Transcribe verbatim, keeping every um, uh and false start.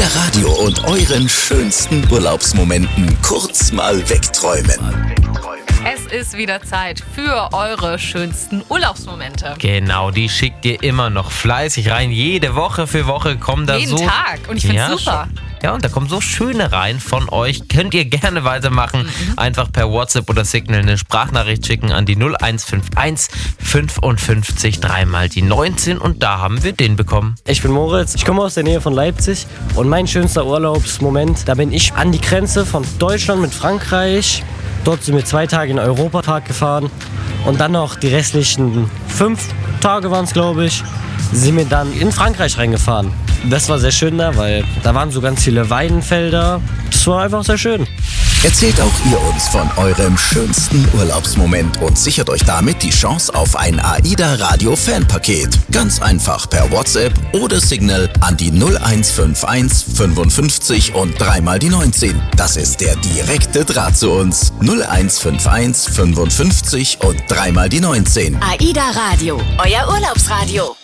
AIDA Radio und euren schönsten Urlaubsmomenten kurz mal wegträumen. Es ist wieder Zeit für eure schönsten Urlaubsmomente. Genau, die schickt ihr immer noch fleißig rein. Jede Woche für Woche kommen da Jeden so... Tag. Und ich finde es ja, super. Ja, und da kommen so schöne rein von euch. Könnt ihr gerne weitermachen. Mhm. Einfach per WhatsApp oder Signal eine Sprachnachricht schicken an die null eins fünf eins fünfundfünfzig dreimal die neunzehn. Und da haben wir den bekommen. Ich bin Moritz, ich komme aus der Nähe von Leipzig. Und mein schönster Urlaubsmoment, da bin ich an die Grenze von Deutschland mit Frankreich. Dort sind wir zwei Tage in den Europapark gefahren. Und dann noch die restlichen fünf Tage waren es, glaube ich, sind wir dann in Frankreich reingefahren. Das war sehr schön da, weil da waren so ganz viele Weidenfelder. Das war einfach sehr schön. Erzählt auch ihr uns von eurem schönsten Urlaubsmoment und sichert euch damit die Chance auf ein AIDA Radio Fanpaket. Ganz einfach per WhatsApp oder Signal an die null eins fünf eins fünfundfünfzig und dreimal die neunzehn. Das ist der direkte Draht zu uns. null eins fünf eins fünfundfünfzig und dreimal die neunzehn. AIDA Radio, euer Urlaubsradio.